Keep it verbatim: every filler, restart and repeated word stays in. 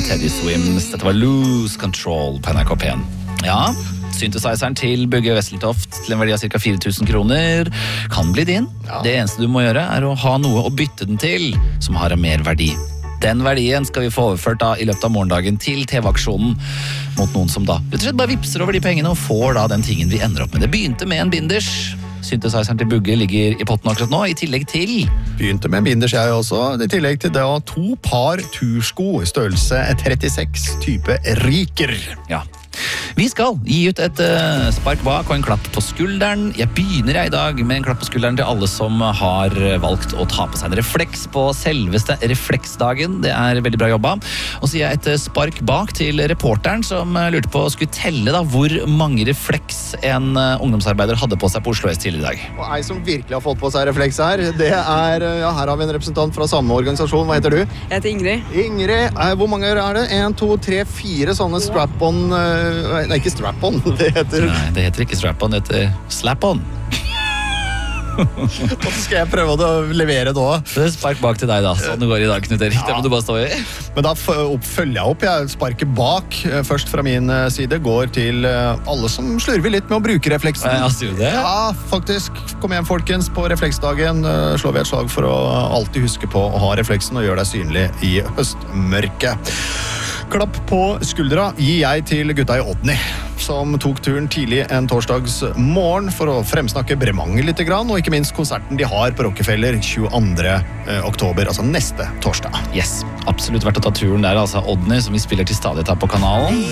Teddy Swims. Dette var Lose Control på N R K P en. Ja, synthesizeren til Bugge Wesseltoft til en verdi av ca. fire tusen kroner kan bli din. Ja. Det eneste du må gjøre er å ha noe å bytte den til som har en mer verdi. Den verdien skal vi få overført da, i løpet av morgendagen til T V-aksjonen mot noen som da rett og slett bare vipser over de pengene og får da den tingen vi ender opp med. Det begynte med en binders. Synthesizeren til Bugge ligger i potten akkurat nå, i tillegg til... Begynte med en binders jeg også, i tillegg til det å ha to par tursko i størrelse trettiseks type Riker. Ja. Vi skal gi ut et uh, spark bak og en klapp på skulderen. Jeg begynner jeg i dag med en klapp på skulderen til alle som har valgt å ta på seg en refleks på selveste refleksdagen. Det er veldig bra jobba. Og så gir jeg et spark bak til reporteren som lurte på å skulle telle da, hvor mange refleks en uh, ungdomsarbeider hadde på seg på Oslo S tidligere i dag. Og ei som virkelig har fått på seg refleks her, det er, ja, her har vi en representant fra samme organisasjon. Hva heter du? Jeg heter Ingrid. Ingrid, eh, hvor mange er det? En, to, tre, fire sånne strap-on... Uh, Nei, ikke strap-on, det heter... Nei, det heter ikke strap-on, det heter slap-on. Og så skal jeg prøve å levere det også. Det er spark bak til deg da, sånn det går i dag, Knut Erik. Ja. Det må du bare stå i. Men da følger jeg opp, jeg sparker bak. Først fra min side går til alle som slurver litt med å bruke refleksen. Ja, sier du det? Ja, faktisk. Kom igjen, folkens, på refleksdagen slår vi et slag for å alltid huske på å ha refleksen og gjøre deg synlig i høstmørket. Klapp på skuldra gir jeg til gutta i Odny, som tok turen tidlig en torsdags morgen for å fremsnakke Bremanger litt grann, og ikke minst konserten de har på Rockefeller tjueandre oktober, altså neste torsdag. Yes, absolutt verdt å ta turen der, altså Odny, som vi spiller til stadighet her på kanalen.